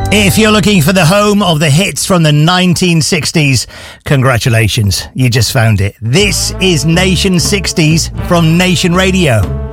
If you're looking for the home of the hits from the 1960s, congratulations, you just found it. This is Nation 60s from Nation Radio.